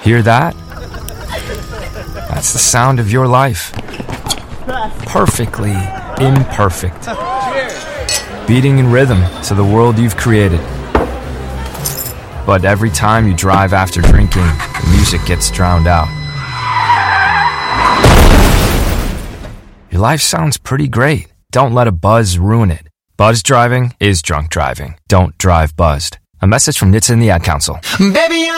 Hear that? That's the sound of your life. Perfectly imperfect. Beating in rhythm to the world you've created. But every time you drive after drinking, the music gets drowned out. Your life sounds pretty great. Don't let a buzz ruin it. Buzz driving is drunk driving. Don't drive buzzed. A message from NHTSA and the Ad Council. Baby,